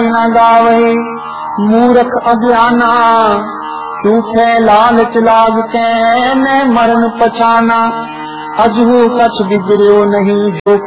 न गावे। मूर्ख अज्ञाना झूठे लालच लाग के न मरण पछाना। अजहू कछ बिगड़ो नहीं जो